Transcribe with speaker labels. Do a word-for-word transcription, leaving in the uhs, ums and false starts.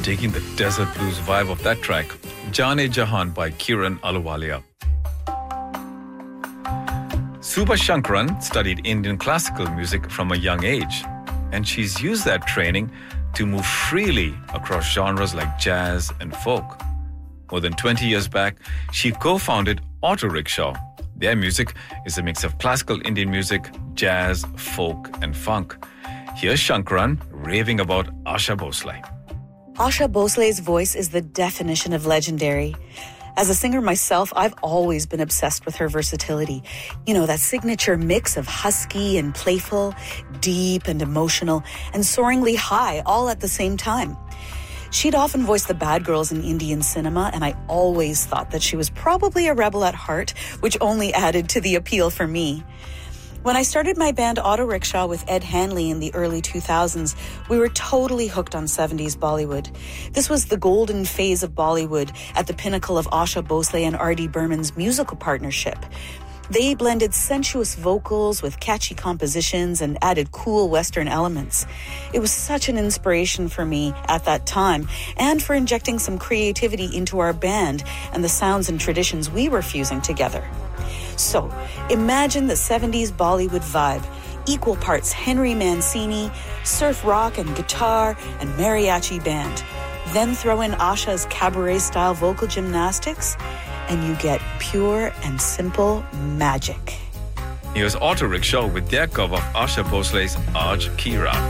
Speaker 1: taking the desert blues vibe of that track, Jaane Jahan by Kiran Ahluwalia. Subha Shankaran studied Indian classical music from a young age, and she's used that training to move freely across genres like jazz and folk. More than twenty years back, she co-founded Auto Rickshaw. Their music is a mix of classical Indian music, jazz, folk, and funk. Here's Shankaran raving about Asha Bhosle.
Speaker 2: Asha Bhosle's voice is the definition of legendary. As a singer myself, I've always been obsessed with her versatility. You know, that signature mix of husky and playful, deep and emotional, and soaringly high all at the same time. She'd often voice the bad girls in Indian cinema, and I always thought that she was probably a rebel at heart, which only added to the appeal for me. When I started my band Auto Rickshaw with Ed Hanley in the early two thousands, we were totally hooked on seventies Bollywood. This was the golden phase of Bollywood at the pinnacle of Asha Bhosle and R D Burman's musical partnership. They blended sensuous vocals with catchy compositions and added cool Western elements. It was such an inspiration for me at that time, and for injecting some creativity into our band and the sounds and traditions we were fusing together. So, imagine the seventies Bollywood vibe, equal parts Henry Mancini, surf rock and guitar, and mariachi band. Then throw in Asha's cabaret-style vocal gymnastics, and you get pure and simple magic.
Speaker 1: Here's Auto Rickshaw with their cover of Asha Bhosle's Aaj Ki Raat.